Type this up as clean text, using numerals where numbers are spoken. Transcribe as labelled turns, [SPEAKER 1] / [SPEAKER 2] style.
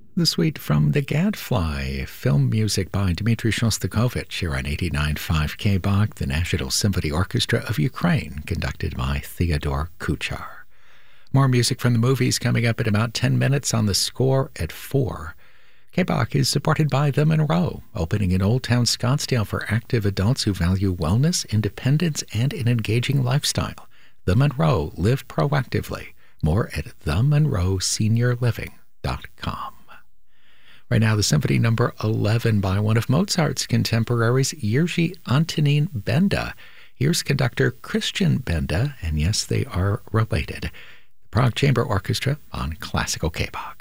[SPEAKER 1] The suite from The Gadfly, film music by Dmitry Shostakovich, here on 89.5 KBOK, the National Symphony Orchestra of Ukraine, conducted by Theodore Kuchar. More music from the movies coming up in about 10 minutes on The Score at 4. KBOK is supported by The Monroe, opening in Old Town Scottsdale for active adults who value wellness, independence, and an engaging lifestyle. The Monroe, live proactively. More at themonroeseniorliving.com. Right now, the Symphony Number 11 by one of Mozart's contemporaries, Jiří Antonín Benda. Here's conductor Christian Benda, and yes, they are related. The Prague Chamber Orchestra on Classical KBOK.